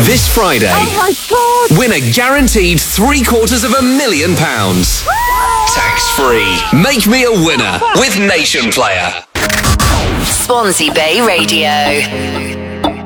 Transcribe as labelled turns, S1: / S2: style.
S1: This Friday,
S2: Oh my God!
S1: win a guaranteed £750,000. Tax-free. Make me a winner with Nation Player.
S3: Swansea Bay Radio.